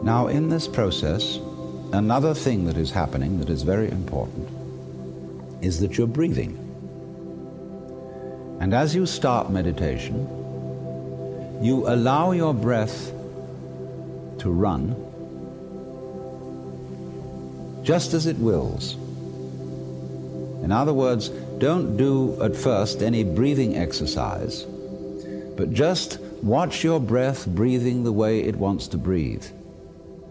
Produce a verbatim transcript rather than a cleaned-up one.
Now, in this process, another thing that is happening that is very important is that you're breathing. And as you start meditation, you allow your breath to run just as it wills. In other words, don't do at first any breathing exercise, but just watch your breath breathing the way it wants to breathe.